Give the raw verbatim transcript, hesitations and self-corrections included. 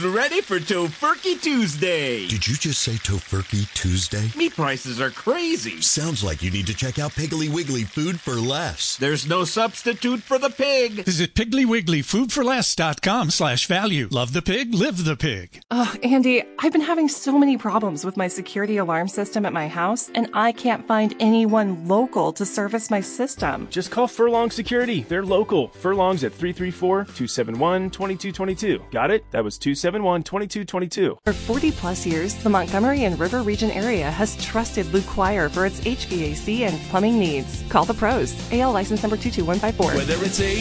Who's ready for Tofurkey Tuesday? Did you just say Tofurkey Tuesday? Meat prices are crazy. Sounds like you need to check out Piggly Wiggly Food for Less. There's no substitute for the pig. Visit Piggly Wiggly Food For Less dot com slash value. Love the pig, live the pig. Oh, Andy, I've been having so many problems with my security alarm system at my house, and I can't find anyone local to service my system. Just call Furlong Security. They're local. Furlong's at three three four, two seven one, two two two two. Got it? That was two seven one, two two two two. For forty plus years, the Montgomery and River Region area has trusted Luke Quire for its H V A C and plumbing needs. Call the pros. A L license number two two one five four. Whether it's a